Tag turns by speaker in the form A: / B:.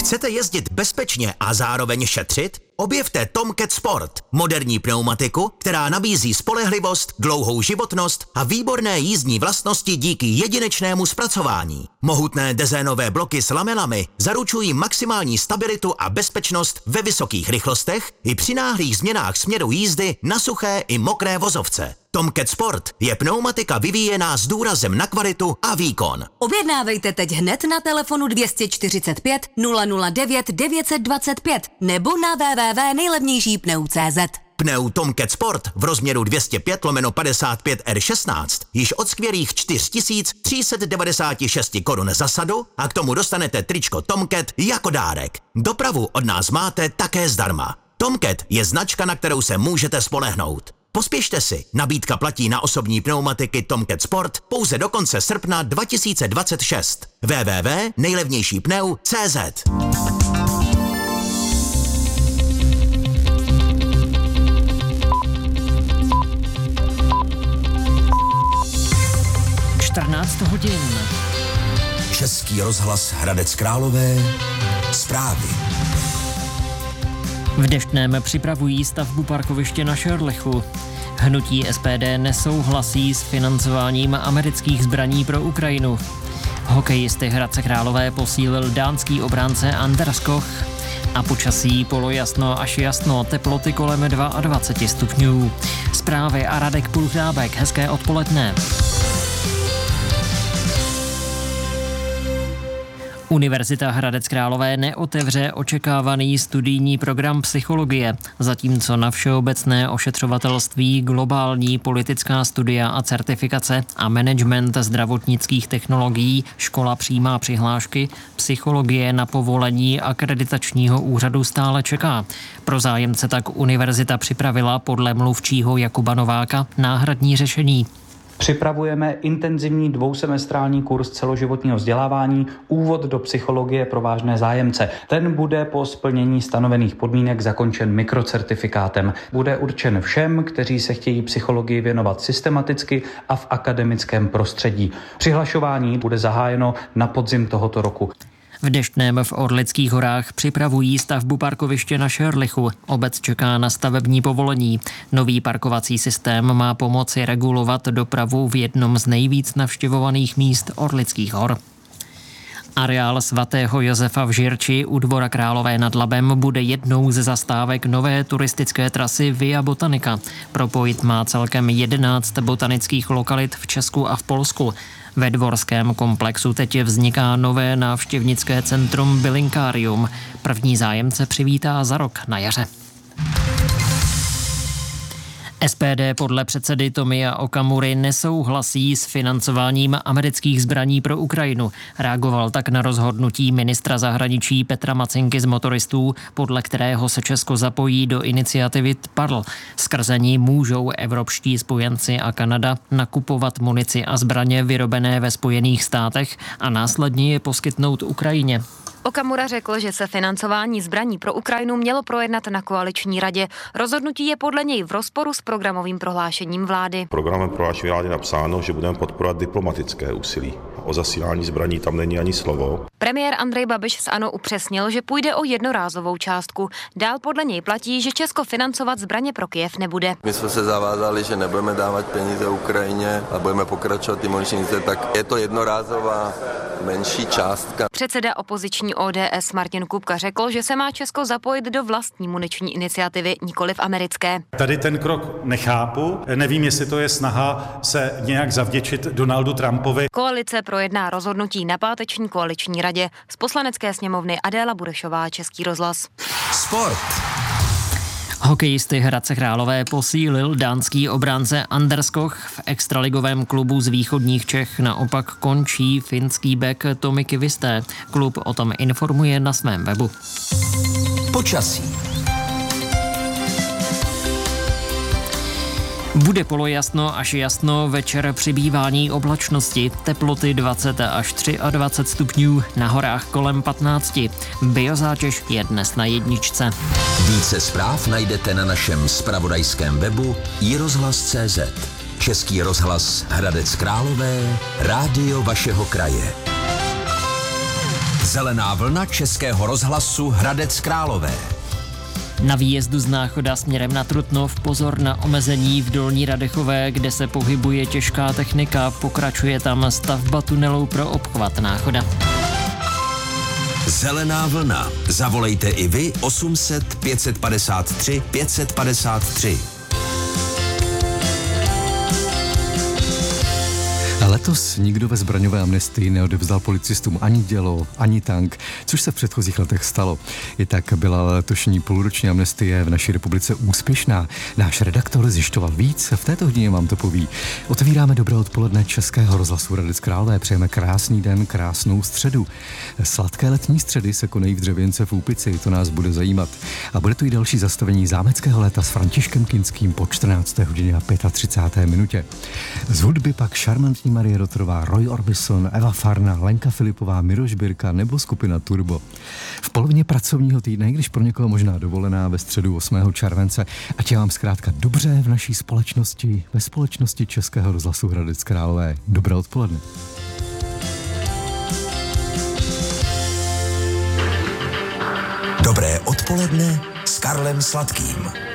A: Chcete jezdit bezpečně a zároveň šetřit? Objevte Tomcat Sport, moderní pneumatiku, která nabízí spolehlivost, dlouhou životnost a výborné jízdní vlastnosti díky jedinečnému zpracování. Mohutné dezénové bloky s lamelami zaručují maximální stabilitu a bezpečnost ve vysokých rychlostech i při náhlých změnách směru jízdy na suché i mokré vozovce. Tomcat Sport je pneumatika vyvíjená s důrazem na kvalitu a výkon.
B: Objednávejte teď hned na telefonu 245 009 925 nebo na www.nejlevnějšípneu.cz.
A: Pneu Tomcat Sport v rozměru 205/55 R16 již od skvělých 4396 korun za sadu a k tomu dostanete tričko Tomcat jako dárek. Dopravu od nás máte také zdarma. Tomcat je značka, na kterou se můžete spolehnout. Pospěšte si, nabídka platí na osobní pneumatiky Tomcat Sport pouze do konce srpna 2026. www.nejlevnějšípneu.cz.
C: hodin.
A: Český rozhlas Hradec Králové. Zprávy.
C: V Deštném připravují stavbu parkoviště na Šerlechu. Hnutí SPD nesouhlasí s financováním amerických zbraní pro Ukrajinu. Hokejisty Hradce Králové posílil dánský obránce Anders Koch. A počasí polojasno až jasno, teploty kolem 22 stupňů. Zprávy a Radek Pulchrábek, hezké odpoledne. Univerzita Hradec Králové neotevře očekávaný studijní program psychologie, zatímco na všeobecné ošetřovatelství, globální politická studia a certifikace a management zdravotnických technologií škola přijímá přihlášky, psychologie na povolení akreditačního úřadu stále čeká. Pro zájemce tak univerzita připravila podle mluvčího Jakuba Nováka náhradní řešení.
D: Připravujeme intenzivní dvousemestrální kurz celoživotního vzdělávání Úvod do psychologie pro vážné zájemce. Ten bude po splnění stanovených podmínek zakončen mikrocertifikátem. Bude určen všem, kteří se chtějí psychologii věnovat systematicky a v akademickém prostředí. Přihlašování bude zahájeno na podzim tohoto roku.
C: V Deštném v Orlických horách připravují stavbu parkoviště na Šerlichu. Obec čeká na stavební povolení. Nový parkovací systém má pomoci regulovat dopravu v jednom z nejvíc navštěvovaných míst Orlických hor. Areál svatého Josefa v Žirči u Dvora Králové nad Labem bude jednou ze zastávek nové turistické trasy Via Botanica. Propojit má celkem 11 botanických lokalit v Česku a v Polsku. Ve dvorském komplexu teď vzniká nové návštěvnické centrum Bylinkárium. První zájemce přivítá za rok na jaře. SPD podle předsedy Tomia Okamury nesouhlasí s financováním amerických zbraní pro Ukrajinu. Reagoval tak na rozhodnutí ministra zahraničí Petra Macinky z Motoristů, podle kterého se Česko zapojí do iniciativy TPARL. Skrze ní můžou evropští spojenci a Kanada nakupovat munici a zbraně vyrobené ve Spojených státech a následně je poskytnout Ukrajině.
E: Okamura řekl, že se financování zbraní pro Ukrajinu mělo projednat na koaliční radě. Rozhodnutí je podle něj v rozporu s programovým prohlášením vlády.
F: V programovém prohlášení vlády napsáno, že budeme podporovat diplomatické úsilí. O zasílání zbraní tam není ani slovo.
E: Premiér Andrej Babiš z ANO upřesnil, že půjde o jednorázovou částku. Dál podle něj platí, že Česko financovat zbraně pro Kyjev nebude.
G: My jsme se zavázali, že nebudeme dávat peníze Ukrajině a budeme pokračovat ty muniční, tak je to jednorázová menší částka.
E: Předseda opoziční ODS Martin Kupka řekl, že se má Česko zapojit do vlastní muniční iniciativy, nikoliv americké.
H: Tady ten krok nechápu, nevím, jestli to je snaha se nějak zavděčit Donaldu Trumpovi.
E: Koalice projedná rozhodnutí na páteční koaliční radě. Z Poslanecké sněmovny Adéla Burešová, Český rozhlas.
A: Sport.
C: Hokejisty Hradce Králové posílil dánský obránce Anders Koch. V extraligovém klubu z východních Čech naopak končí finský bek Tomi Kivisté. Klub o tom informuje na svém webu.
A: Počasí.
C: Bude polojasno až jasno, večer přibývání oblačnosti, teploty 20 až 23 stupňů, na horách kolem 15. Biozátěž je dnes na 1.
A: Více zpráv najdete na našem zpravodajském webu iRozhlas.cz. Český rozhlas Hradec Králové, rádio vašeho kraje. Zelená vlna Českého rozhlasu Hradec Králové.
C: Na výjezdu z Náchoda směrem na Trutnov pozor na omezení v Dolní Radechové, kde se pohybuje těžká technika. Pokračuje tam stavba tunelu pro obchvat Náchoda.
A: Zelená vlna. Zavolejte i vy 800 553 553.
I: Letos nikdo ve zbraňové amnestii neodevzdal policistům ani dělo, ani tank, což se v předchozích letech stalo. I tak byla letošní půlroční amnestie v naší republice úspěšná. Náš redaktor zjišťoval víc, v této hodině vám to poví. Otevíráme dobré odpoledne Českého rozhlasu Hradec Králové, přejeme krásný den, krásnou středu. Sladké letní středy se konají v Dřevěnce v Úpici, to nás bude zajímat. A bude tu i další zastavení zámeckého léta s Františkem Kinským po 14. hodině a 35. minutě. Z hudby pak šarmantní Marie Rotrová, Roy Orbison, Eva Farna, Lenka Filipová, Miroš Birka nebo skupina Turbo. V polovině pracovního týdne, když pro někoho možná dovolená ve středu 8. července, ať je vám zkrátka dobře v naší společnosti, ve společnosti Českého rozhlasu Hradec Králové. Dobré odpoledne.
A: Dobré odpoledne s Karlem Sladkým.